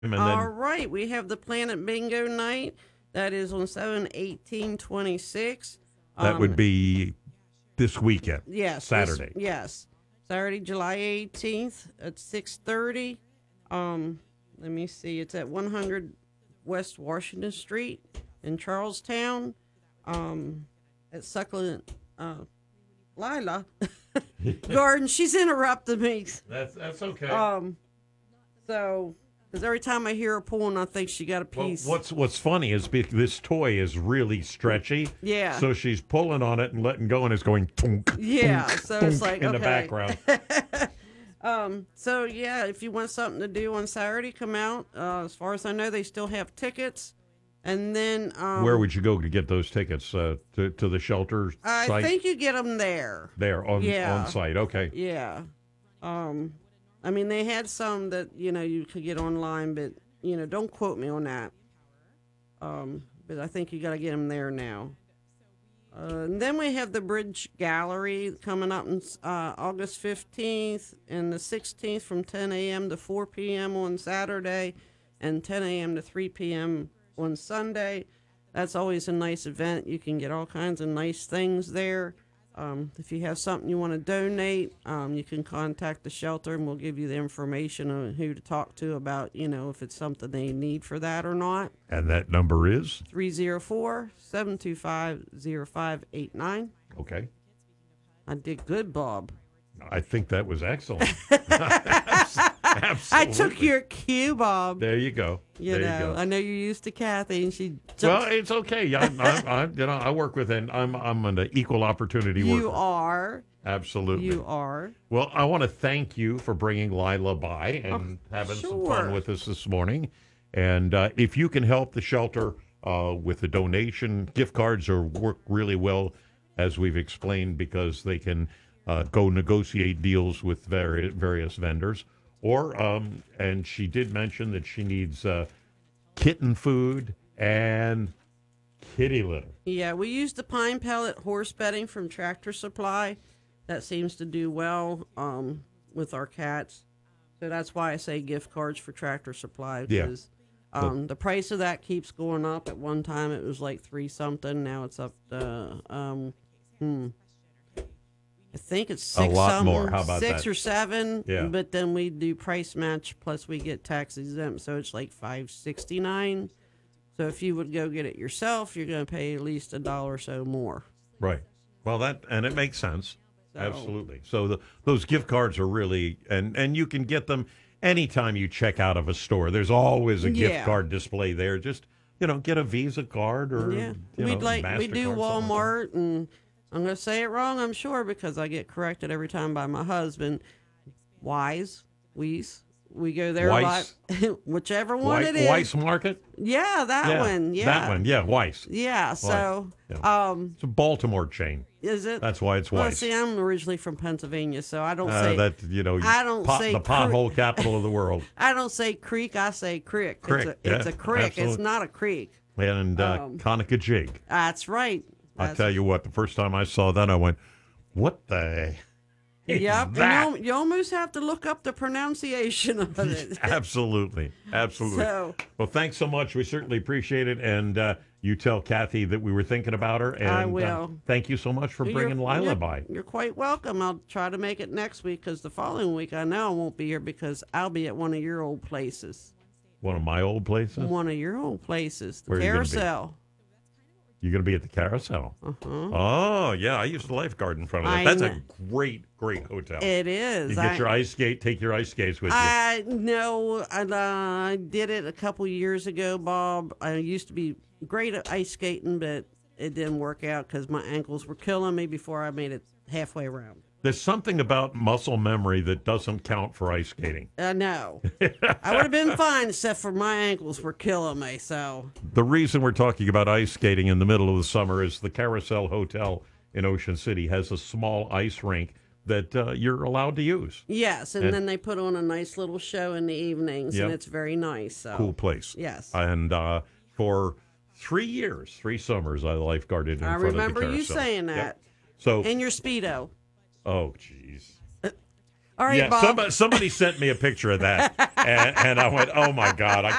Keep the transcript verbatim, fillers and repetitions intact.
And All then right, we have the Planet Bingo night. That is on seven eighteen twenty-six. that would Um, be this weekend, yes, this- Saturday. yes, Saturday, July eighteenth at six thirty. Um, let me see. It's at one hundred West Washington Street in Charlestown. Um, at Succulent uh, Lila Garden. She's interrupted me. That's that's okay. Um, so, because every time I hear her pulling, I think she got a Well, piece. what's what's funny is be- this toy is really stretchy. Yeah. So she's pulling on it and letting go, and it's going tunk, Yeah, tunk, so it's tunk like, in the okay. background. Um, so yeah, if you want something to do on Saturday, come out. Uh, as far as I know, they still have tickets. And then um, Where would you go to get those tickets? Uh, to to the shelter I site think you get them there. there on Yeah. on site. Okay. Yeah. Um, I mean, they had some that you know you could get online, but you know, don't quote me on that. Um, but I think you got to get them there now. Uh, and then we have the Bridge Gallery coming up on uh, August fifteenth and the sixteenth from ten a.m. to four p.m. on Saturday and ten a.m. to three p.m. on Sunday. That's always a nice event. You can get all kinds of nice things there. Um, if you have something you want to donate, um, you can contact the shelter and we'll give you the information on who to talk to about, you know, if it's something they need for that or not. And that number is three oh four, seven two five, oh five eight nine. okay. I did good, Bob. I think that was excellent. Absolutely. I took your cue, Bob. There you go. You there know, you go. I know you're used to Kathy, and she Well, jumps. it's okay. I'm, I'm, I'm, you know, I work with an I'm I'm an equal opportunity worker. You are. Absolutely. You are. Well, I want to thank you for bringing Lila by and Oh, having some sure. fun with us this morning. And uh, if you can help the shelter uh, with the donation, gift cards are work really well, as we've explained, because they can uh, go negotiate deals with vari- various vendors. Or, um, and she did mention that she needs uh, kitten food and kitty litter. Yeah, we use the pine pellet horse bedding from Tractor Supply. That seems to do well um, with our cats. So that's why I say gift cards for Tractor Supply. Yeah. Because um, the price of that keeps going up. At one time it was like three something. Now it's up to, um, hmm. I think it's six A lot something, more. How about six that? or seven. Yeah. But then we do price match plus we get tax exempt, so it's like five sixty nine. So if you would go get it yourself, you're going to pay at least a dollar or so more. Right. Well, that, and it makes sense. So- Absolutely. So the, those gift cards are really, and, and you can get them anytime you check out of a store. There's always a gift Yeah. card display there. Just, you know, get a Visa card or, Yeah, you we'd know, like we do MasterCard, something like that. Walmart, and I'm going to say it wrong, I'm sure, because I get corrected every time by my husband. Wise, Weiss. We go there Weiss? a lot, whichever one Wei- it is. Weiss Market? Yeah, that yeah. one. Yeah, That one. Yeah, Weiss. Yeah. So, Yeah. um, It's a Baltimore chain. is it? That's why it's Well, Weiss. see, I'm originally from Pennsylvania, so I don't Uh, say that, you know, I don't pot- say the cre- pothole capital of the world. I don't say creek. I say crick. Crick, It's a, it's yeah, a crick. absolutely. It's not a creek. And uh, Um, Conococheague. That's right. I That's- tell you what, the first time I saw that, I went, what the is Yep, that? and you, you almost have to look up the pronunciation of it. Absolutely. Absolutely. So- well, thanks so much. We certainly appreciate it. And uh, you tell Kathy that we were thinking about her. And, I uh, will. thank you so much for bringing You're- Lila you're- by. You're quite welcome. I'll try to make it next week because the following week I know I won't be here because I'll be at one of your old places. One of my old places. One of your old places, the Where are you gonna be? Carousel. You're going to be at the Carousel. Uh-huh. Oh, yeah. I used to lifeguard in front of that. I That's know. a great, great hotel. It is. You get I, your ice skate, take your ice skates with you. I know. I, uh, I did it a couple years ago, Bob. I used to be great at ice skating, but it didn't work out because my ankles were killing me before I made it halfway around. There's something about muscle memory that doesn't count for ice skating. I know. I would have been fine except for my ankles were killing me. So The reason we're talking about ice skating in the middle of the summer is the Carousel Hotel in Ocean City has a small ice rink that uh, you're allowed to use. yes, and, And- then they put on a nice little show in the evenings, Yep. and it's very nice. So Cool place. Yes. And uh, for three years, three summers, I lifeguarded in I front remember of the you Carousel. saying Yep. that. So, And your Speedo. oh, jeez. All right, yeah, Bob. somebody, somebody sent me a picture of that, and, and I went, "Oh my God, I